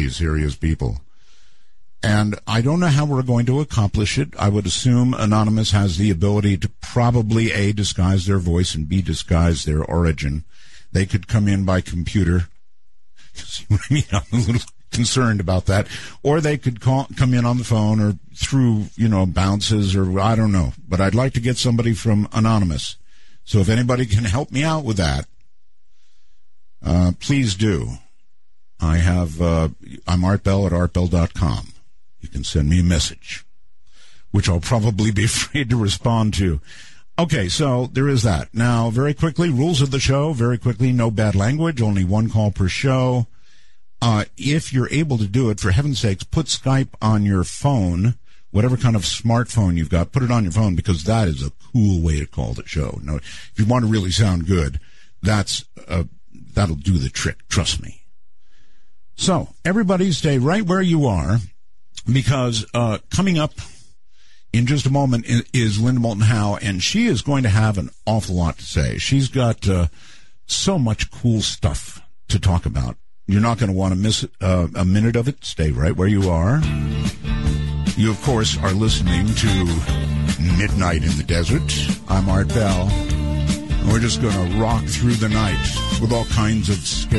these serious people. And I don't know how we're going to accomplish it. I would assume Anonymous has the ability to probably, A, disguise their voice, and B, disguise their origin. They could come in by computer. See what I mean? I'm a little concerned about that. Or they could come in on the phone or through, bounces or I don't know. But I'd like to get somebody from Anonymous. So if anybody can help me out with that, please do. I'm Art Bell at artbell.com. You can send me a message, which I'll probably be afraid to respond to. Okay, so there is that. Now, very quickly, rules of the show, very quickly, no bad language, only one call per show. If you're able to do it, for heaven's sakes, put Skype on your phone, whatever kind of smartphone you've got, put it on your phone, because that is a cool way to call the show. Now, if you want to really sound good, that'll do the trick, trust me. So, everybody stay right where you are, because coming up in just a moment is Linda Moulton Howe, and she is going to have an awful lot to say. She's got so much cool stuff to talk about. You're not going to want to miss a minute of it. Stay right where you are. You, of course, are listening to Midnight in the Desert. I'm Art Bell, and we're just going to rock through the night with all kinds of scary